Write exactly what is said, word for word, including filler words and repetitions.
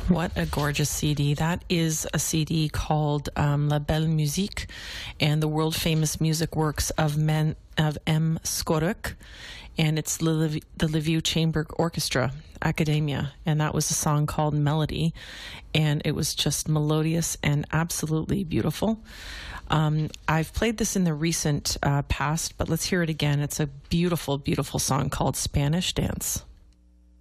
What a gorgeous C D. That is a C D called um, La Belle Musique and the world famous music works of, Men, of M. Skoruk. And it's the, Liv- the Lviv Chamber Orchestra Academia. And that was a song called Melody. And it was just melodious and absolutely beautiful. Um, I've played this in the recent uh, past, but let's hear it again. It's a beautiful, beautiful song called Spanish Dance.